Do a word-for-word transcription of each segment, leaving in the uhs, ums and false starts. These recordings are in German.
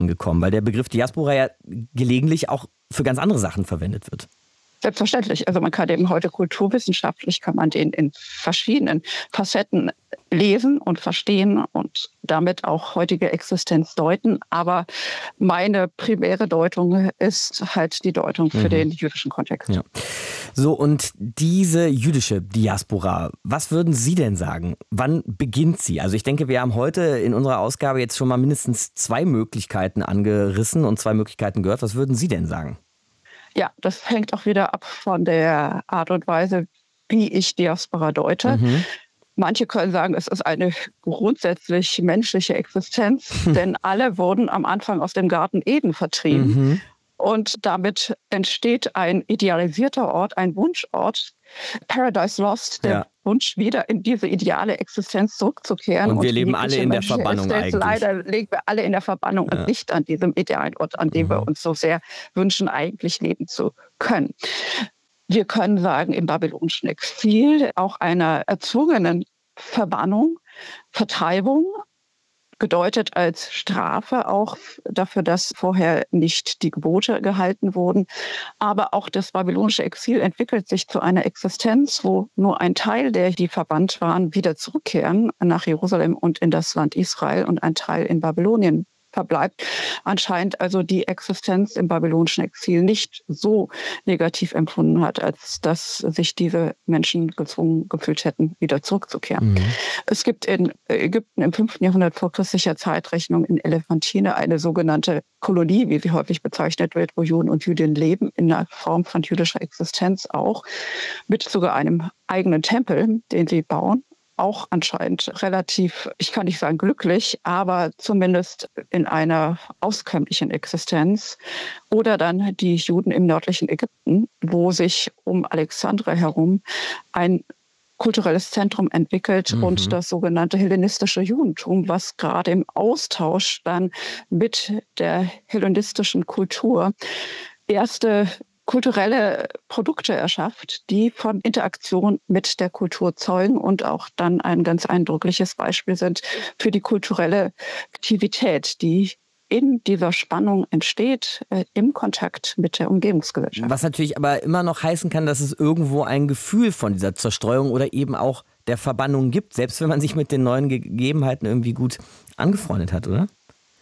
gekommen? Weil der Begriff Diaspora ja gelegentlich auch für ganz andere Sachen verwendet wird. Selbstverständlich. Also man kann eben heute kulturwissenschaftlich, kann man den in verschiedenen Facetten lesen und verstehen und damit auch heutige Existenz deuten. Aber meine primäre Deutung ist halt die Deutung für mhm. den jüdischen Kontext. Ja. So, und diese jüdische Diaspora, was würden Sie denn sagen? Wann beginnt sie? Also ich denke, wir haben heute in unserer Ausgabe jetzt schon mal mindestens zwei Möglichkeiten angerissen und zwei Möglichkeiten gehört. Was würden Sie denn sagen? Ja, das hängt auch wieder ab von der Art und Weise, wie ich Diaspora deute. Mhm. Manche können sagen, es ist eine grundsätzlich menschliche Existenz, denn alle wurden am Anfang aus dem Garten Eden vertrieben. Mhm. Und damit entsteht ein idealisierter Ort, ein Wunschort, Paradise Lost, der ja. Wunsch, wieder in diese ideale Existenz zurückzukehren. Und wir und leben alle in der Verbannung eigentlich. Leider leben wir alle in der Verbannung ja. und nicht an diesem idealen Ort, an dem mhm. wir uns so sehr wünschen, eigentlich leben zu können. Wir können sagen, im babylonischen Exil auch einer erzwungenen Verbannung, Vertreibung, gedeutet als Strafe auch dafür, dass vorher nicht die Gebote gehalten wurden. Aber auch das babylonische Exil entwickelt sich zu einer Existenz, wo nur ein Teil der, die verbannt waren, wieder zurückkehren nach Jerusalem und in das Land Israel und ein Teil in Babylonien verbleibt. Anscheinend also die Existenz im babylonischen Exil nicht so negativ empfunden hat, als dass sich diese Menschen gezwungen gefühlt hätten, wieder zurückzukehren. Mhm. Es gibt in Ägypten im fünften Jahrhundert vor christlicher Zeitrechnung in Elephantine eine sogenannte Kolonie, wie sie häufig bezeichnet wird, wo Juden und Jüdinnen leben, in einer Form von jüdischer Existenz auch, mit sogar einem eigenen Tempel, den sie bauen. Auch anscheinend relativ, ich kann nicht sagen glücklich, aber zumindest in einer auskömmlichen Existenz. Oder dann die Juden im nördlichen Ägypten, wo sich um Alexandria herum ein kulturelles Zentrum entwickelt mhm. und das sogenannte hellenistische Judentum, was gerade im Austausch dann mit der hellenistischen Kultur erste kulturelle Produkte erschafft, die von Interaktion mit der Kultur zeugen und auch dann ein ganz eindrückliches Beispiel sind für die kulturelle Aktivität, die in dieser Spannung entsteht, äh, im Kontakt mit der Umgebungsgesellschaft. Was natürlich aber immer noch heißen kann, dass es irgendwo ein Gefühl von dieser Zerstreuung oder eben auch der Verbannung gibt, selbst wenn man sich mit den neuen Gegebenheiten irgendwie gut angefreundet hat, oder?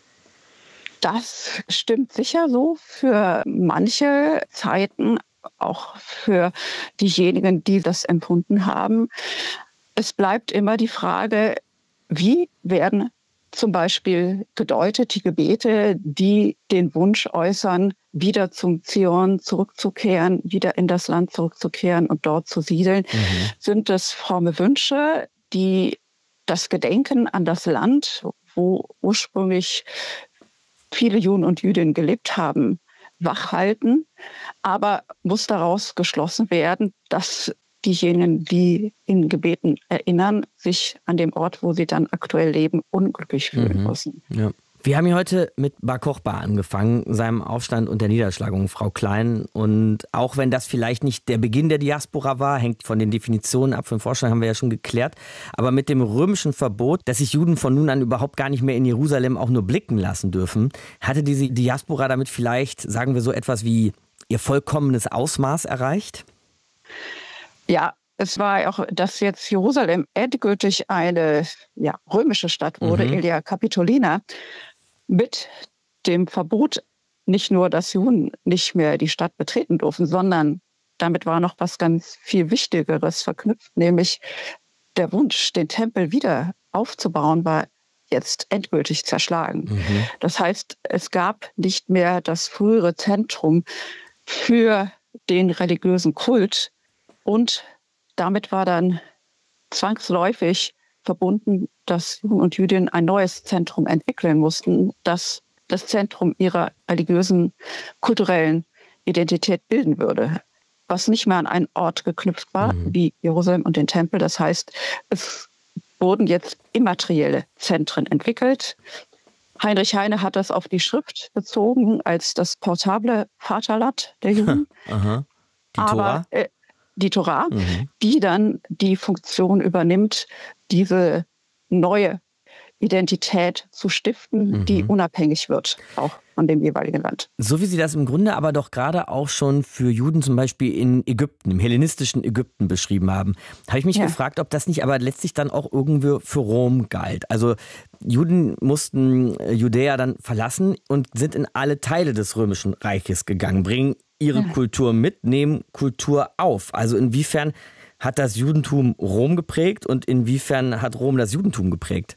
Das stimmt sicher so für manche Zeiten, auch für diejenigen, die das empfunden haben. Es bleibt immer die Frage, wie werden zum Beispiel gedeutet die Gebete, die den Wunsch äußern, wieder zum Zion zurückzukehren, wieder in das Land zurückzukehren und dort zu siedeln. Mhm. Sind es fromme Wünsche, die das Gedenken an das Land, wo ursprünglich viele Juden und Jüdinnen gelebt haben, wachhalten. Aber muss daraus geschlossen werden, dass diejenigen, die in Gebeten erinnern, sich an dem Ort, wo sie dann aktuell leben, unglücklich fühlen mhm. müssen. Ja. Wir haben hier heute mit Bar Kochba angefangen, seinem Aufstand und der Niederschlagung, Frau Klein. Und auch wenn das vielleicht nicht der Beginn der Diaspora war, hängt von den Definitionen ab, von Vorstand haben wir ja schon geklärt. Aber mit dem römischen Verbot, dass sich Juden von nun an überhaupt gar nicht mehr in Jerusalem auch nur blicken lassen dürfen, hatte diese Diaspora damit vielleicht, sagen wir so etwas wie ihr vollkommenes Ausmaß erreicht? Ja. Es war auch, dass jetzt Jerusalem endgültig eine ja, römische Stadt wurde, mhm. Aelia Capitolina, mit dem Verbot nicht nur, dass Juden nicht mehr die Stadt betreten durften, sondern damit war noch was ganz viel Wichtigeres verknüpft, nämlich der Wunsch, den Tempel wieder aufzubauen, war jetzt endgültig zerschlagen. Mhm. Das heißt, es gab nicht mehr das frühere Zentrum für den religiösen Kult und damit war dann zwangsläufig verbunden, dass Juden und Jüdinnen ein neues Zentrum entwickeln mussten, das das Zentrum ihrer religiösen, kulturellen Identität bilden würde, was nicht mehr an einen Ort geknüpft war, mhm. wie Jerusalem und den Tempel. Das heißt, es wurden jetzt immaterielle Zentren entwickelt. Heinrich Heine hat das auf die Schrift bezogen als das portable Vaterland der Juden. Aha. Die Tora? Aber, äh, die Tora, mhm. die dann die Funktion übernimmt, diese neue Identität zu stiften, mhm. die unabhängig wird, auch von dem jeweiligen Land. So wie Sie das im Grunde aber doch gerade auch schon für Juden zum Beispiel in Ägypten, im hellenistischen Ägypten beschrieben haben, habe ich mich ja. gefragt, ob das nicht aber letztlich dann auch irgendwie für Rom galt. Also Juden mussten Judäa dann verlassen und sind in alle Teile des Römischen Reiches gegangen, bringen ihre ja. Kultur mit, nehmen Kultur auf. Also inwiefern hat das Judentum Rom geprägt und inwiefern hat Rom das Judentum geprägt?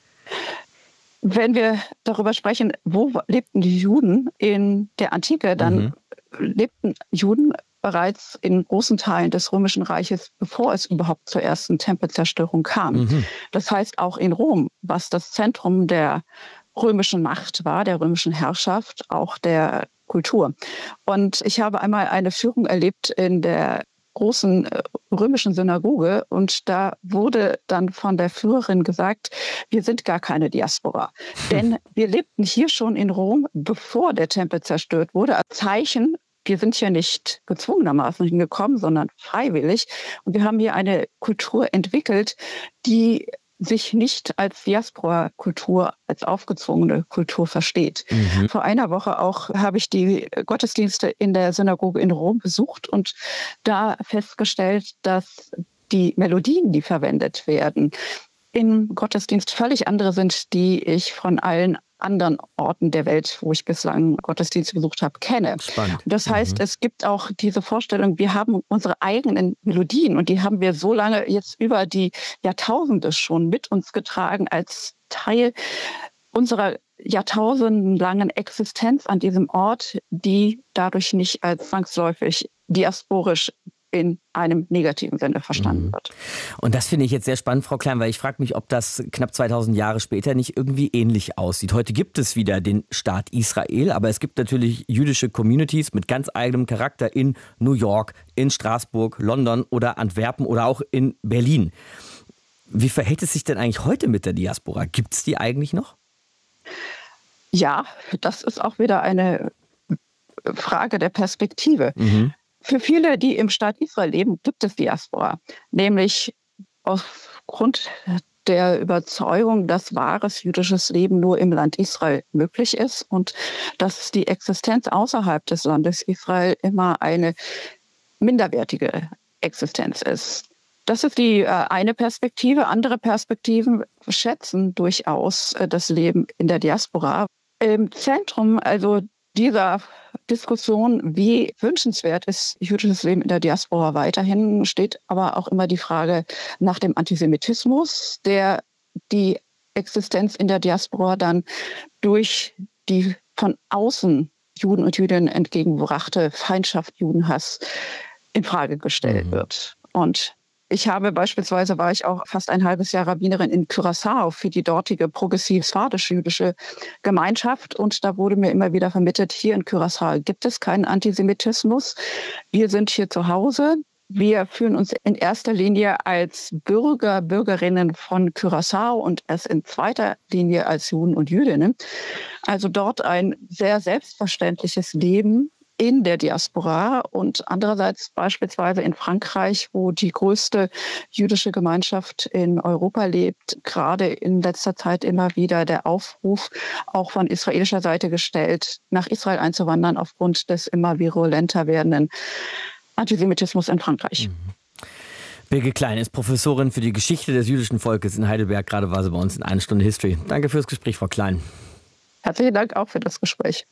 Wenn wir darüber sprechen, wo lebten die Juden in der Antike, dann mhm. lebten Juden bereits in großen Teilen des Römischen Reiches, bevor es überhaupt zur ersten Tempelzerstörung kam. Mhm. Das heißt auch in Rom, was das Zentrum der römischen Macht war, der römischen Herrschaft, auch der Kultur. Und ich habe einmal eine Führung erlebt in der großen römischen Synagoge und da wurde dann von der Führerin gesagt, wir sind gar keine Diaspora. Denn wir lebten hier schon in Rom, bevor der Tempel zerstört wurde, als Zeichen, wir sind hier nicht gezwungenermaßen hingekommen, sondern freiwillig. Und wir haben hier eine Kultur entwickelt, die sich nicht als Diaspora-Kultur, als aufgezwungene Kultur versteht. Mhm. Vor einer Woche auch habe ich die Gottesdienste in der Synagoge in Rom besucht und da festgestellt, dass die Melodien, die verwendet werden, im Gottesdienst völlig andere sind, die ich von allen anderen Orten der Welt, wo ich bislang Gottesdienste besucht habe, kenne. Spannend. Das heißt, mhm. es gibt auch diese Vorstellung, wir haben unsere eigenen Melodien und die haben wir so lange jetzt über die Jahrtausende schon mit uns getragen als Teil unserer jahrtausendenlangen Existenz an diesem Ort, die dadurch nicht als zwangsläufig diasporisch in einem negativen Sinne verstanden wird. Und das finde ich jetzt sehr spannend, Frau Klein, weil ich frage mich, ob das knapp zweitausend Jahre später nicht irgendwie ähnlich aussieht. Heute gibt es wieder den Staat Israel, aber es gibt natürlich jüdische Communities mit ganz eigenem Charakter in New York, in Straßburg, London oder Antwerpen oder auch in Berlin. Wie verhält es sich denn eigentlich heute mit der Diaspora? Gibt es die eigentlich noch? Ja, das ist auch wieder eine Frage der Perspektive. Mhm. Für viele, die im Staat Israel leben, gibt es Diaspora, nämlich aufgrund der Überzeugung, dass wahres jüdisches Leben nur im Land Israel möglich ist und dass die Existenz außerhalb des Landes Israel immer eine minderwertige Existenz ist. Das ist die äh, eine Perspektive. Andere Perspektiven schätzen durchaus äh, das Leben in der Diaspora. Im Zentrum, also dieser Diskussion, wie wünschenswert ist jüdisches Leben in der Diaspora weiterhin, steht aber auch immer die Frage nach dem Antisemitismus, der die Existenz in der Diaspora dann durch die von außen Juden und Jüdinnen entgegengebrachte Feindschaft, Judenhass in Frage gestellt mhm. wird. Und ich habe beispielsweise, war ich auch fast ein halbes Jahr Rabbinerin in Curaçao für die dortige progressiv-sardisch-jüdische Gemeinschaft. Und da wurde mir immer wieder vermittelt, hier in Curaçao gibt es keinen Antisemitismus. Wir sind hier zu Hause. Wir fühlen uns in erster Linie als Bürger, Bürgerinnen von Curaçao und erst in zweiter Linie als Juden und Jüdinnen. Also dort ein sehr selbstverständliches Leben in der Diaspora und andererseits beispielsweise in Frankreich, wo die größte jüdische Gemeinschaft in Europa lebt, gerade in letzter Zeit immer wieder der Aufruf, auch von israelischer Seite gestellt, nach Israel einzuwandern aufgrund des immer virulenter werdenden Antisemitismus in Frankreich. Mhm. Birgit Klein ist Professorin für die Geschichte des jüdischen Volkes in Heidelberg. Gerade war sie bei uns in einer Stunde History. Danke fürs Gespräch, Frau Klein. Herzlichen Dank auch für das Gespräch.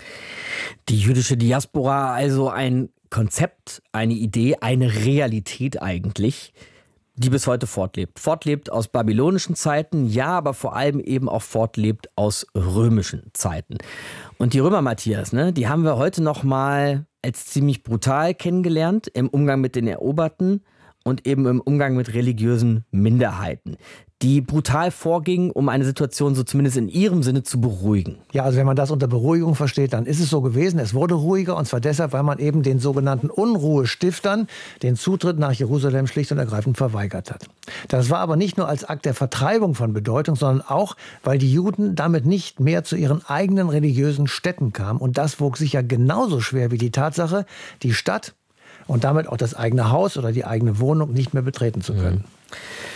Die jüdische Diaspora, also ein Konzept, eine Idee, eine Realität eigentlich, die bis heute fortlebt. Fortlebt aus babylonischen Zeiten, ja, aber vor allem eben auch fortlebt aus römischen Zeiten. Und die Römer, Matthias, ne, die haben wir heute noch mal als ziemlich brutal kennengelernt im Umgang mit den Eroberten und eben im Umgang mit religiösen Minderheiten, die brutal vorgingen, um eine Situation so zumindest in ihrem Sinne zu beruhigen. Ja, also wenn man das unter Beruhigung versteht, dann ist es so gewesen. Es wurde ruhiger und zwar deshalb, weil man eben den sogenannten Unruhestiftern den Zutritt nach Jerusalem schlicht und ergreifend verweigert hat. Das war aber nicht nur als Akt der Vertreibung von Bedeutung, sondern auch, weil die Juden damit nicht mehr zu ihren eigenen religiösen Stätten kamen. Und das wog sicher genauso schwer wie die Tatsache, die Stadt und damit auch das eigene Haus oder die eigene Wohnung nicht mehr betreten zu können. Mhm.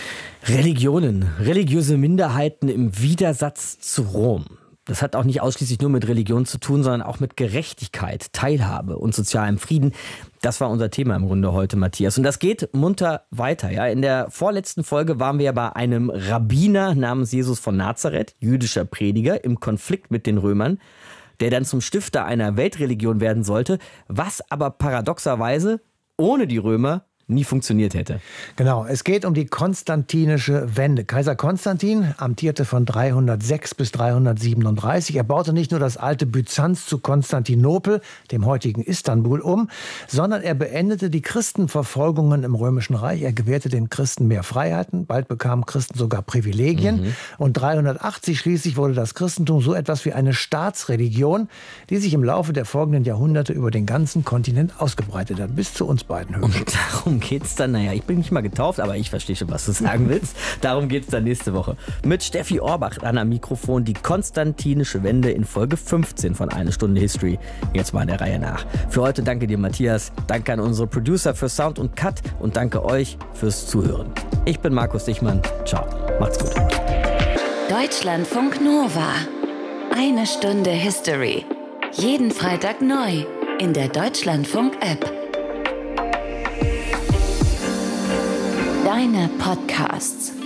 Religionen, religiöse Minderheiten im Widersatz zu Rom. Das hat auch nicht ausschließlich nur mit Religion zu tun, sondern auch mit Gerechtigkeit, Teilhabe und sozialem Frieden. Das war unser Thema im Grunde heute, Matthias. Und das geht munter weiter. Ja, in der vorletzten Folge waren wir ja bei einem Rabbiner namens Jesus von Nazareth, jüdischer Prediger, im Konflikt mit den Römern, der dann zum Stifter einer Weltreligion werden sollte, was aber paradoxerweise ohne die Römer nie funktioniert hätte. Genau, es geht um die konstantinische Wende. Kaiser Konstantin amtierte von dreihundertsechs bis dreihundertsiebenunddreißig. Er baute nicht nur das alte Byzanz zu Konstantinopel, dem heutigen Istanbul, um, sondern er beendete die Christenverfolgungen im Römischen Reich. Er gewährte den Christen mehr Freiheiten. Bald bekamen Christen sogar Privilegien. Mhm. Und dreihundertachtzig schließlich wurde das Christentum so etwas wie eine Staatsreligion, die sich im Laufe der folgenden Jahrhunderte über den ganzen Kontinent ausgebreitet hat, bis zu uns beiden Höhen. Und darum geht's dann, naja, ich bin nicht mal getauft, aber ich verstehe schon, was du sagen willst. Darum geht's dann nächste Woche. Mit Steffi Orbach an am Mikrofon, die konstantinische Wende in Folge fünfzehn von Eine Stunde History. Jetzt mal in der Reihe nach. Für heute danke dir, Matthias. Danke an unsere Producer für Sound und Cut und danke euch fürs Zuhören. Ich bin Markus Dichmann. Ciao. Macht's gut. Deutschlandfunk Nova. Eine Stunde History. Jeden Freitag neu in der Deutschlandfunk-App. Deine Podcasts.